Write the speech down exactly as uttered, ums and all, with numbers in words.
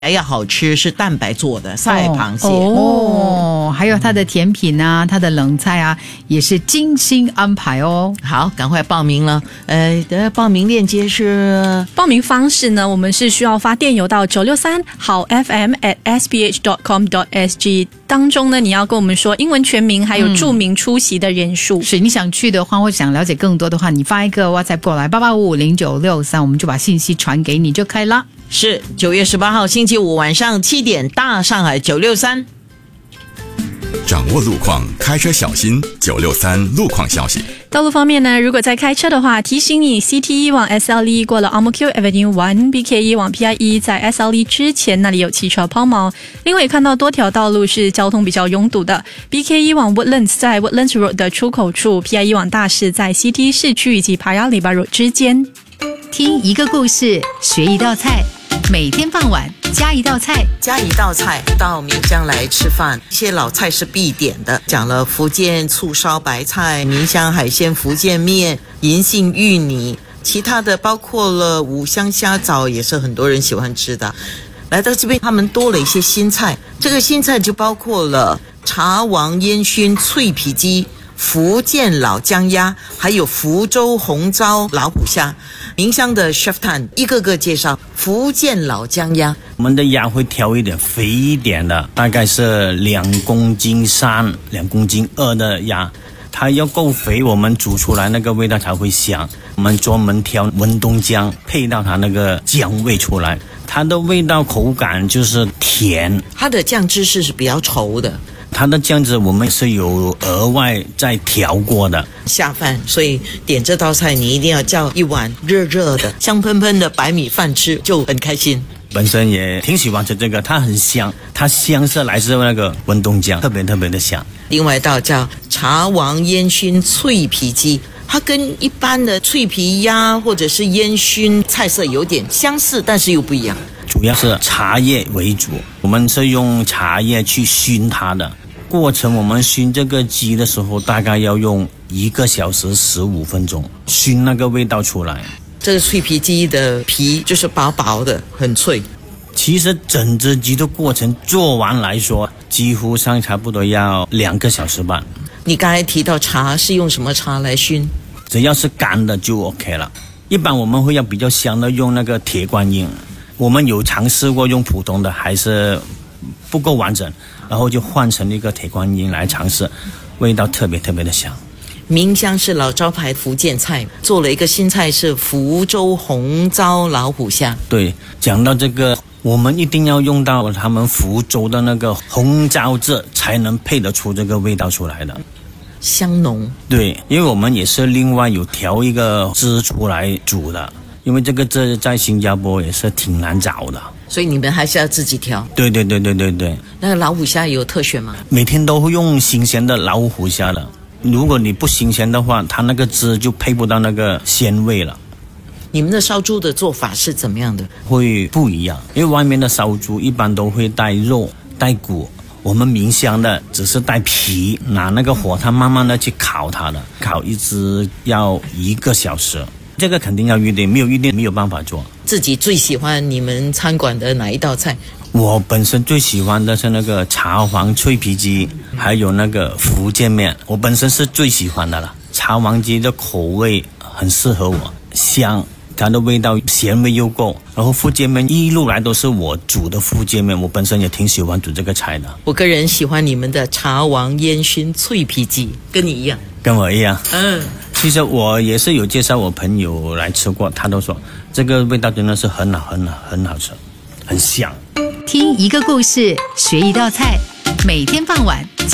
还要好吃，是蛋白做的赛螃蟹哦, 哦，还有它的甜品啊，它的冷菜啊，也是精心安排哦。 好，赶快报名了。呃，的报名链接是报名方式呢，我们是需要发电邮到九六三好 F M at S P H dot com dot S G 当中呢，你要跟我们说英文全名，还有注明出席的人数。 嗯、是你想去的话，或者想了解更多的话，你发一个 WhatsApp 过来八八五五零九六三，我们就把信息传给你就可以了。 是九月十八号星期五晚上七点，大上海九六三。 掌握路况，开车小心。九六三路况消息。 道路方面呢，如果在开车的话，提醒你 C T E 往 S L E 过了 Ang Mo Kio Avenue 一 B K E 往 P I E 在 S L E 之前那里有汽车抛锚。另外也看到多条道路是交通比较拥堵的， B K E 往 Woodlands 在 Woodlands Road 的出口处， P I E 往大市在 C T 市区以及 Paya Lebar Road 之间。 听一个故事，学一道菜，每天傍晚加一道菜， 加一道菜到岷江来吃饭，一些老菜是必点的，讲了福建醋烧白菜、岷江海鲜福建面、银杏芋泥，其他的包括了五香虾枣，也是很多人喜欢吃的。来到这边他们多了一些新菜，这个新菜就包括了茶王烟熏脆皮鸡、福建老姜鸭，还有福州红糟老虎虾。岷江的 Chef Tan 一个个介绍。福建老姜鸭， 我们的鸭会挑一点肥一点的，大概是两公斤三、两公斤二的鸭，它要够肥，我们煮出来那个味道才会香。我们专门挑文东姜，配到它那个姜味出来，它的味道口感就是甜。 它的酱汁是比较稠的。 它的酱汁我们是有额外再调过的， 下饭，所以点这道菜你一定要叫一碗热热的香喷喷的白米饭吃，就很开心。 本身也挺喜欢吃这个，它很香，它香是来自那个文东姜，特别特别的香。 另外一道叫茶王烟熏脆皮鸡，它跟一般的脆皮鸭或者是烟熏菜色有点相似，但是又不一样。 主要是茶叶为主，我们是用茶叶去熏它的。过程我们熏这个鸡的时候，大概要用一个小时十五分钟，熏那个味道出来。 这个脆皮鸡的皮就是薄薄的，很脆。 其实整只鸡的过程做完来说，几乎上差不多要两个小时半。 你刚才提到茶是用什么茶来熏？ 只要是干的就 OK 了。一般我们会要比较香的用那个铁观音，我们有尝试过用普通的，还是不够完整，然后就换成一个铁观音来尝试，味道特别特别的香。 岷江是老招牌福建菜，做了一个新菜是福州红糟老虎虾。 对，讲到这个，我们一定要用到他们福州的那个红糟汁，才能配得出这个味道出来的。 香浓。对， 因为我们也是另外有调一个汁出来煮的，因为这个汁在新加坡也是挺难找的， 所以你们还是要自己调。 对对对对对对。 那个老虎虾有特选吗？ 每天都会用新鲜的老虎虾的，如果你不新鲜的话，它那个汁就配不到那个鲜味了。 你们的烧猪的做法是怎么样的？ 会不一样，因为外面的烧猪一般都会带肉带骨，我们岷江的只是带皮，拿那个火炭慢慢的去烤它的，烤一只要一个小时，这个肯定要预定，没有预定没有办法做。 自己最喜欢你们餐馆的哪一道菜？ 我本身最喜欢的是那个茶黄脆皮鸡，还有那个福建面，我本身是最喜欢的了。茶黄鸡的口味很适合我，香，它的味道咸味又够，然后福建面一路来都是我煮的福建面，我本身也挺喜欢煮这个菜的。 我个人喜欢你们的茶王烟熏脆皮鸡，跟你一样。 跟我一样。 嗯， 其实我也是有介绍我朋友来吃过，他都说这个味道真的是很好很好很好吃，很香。 听一个故事，学一道菜，每天傍晚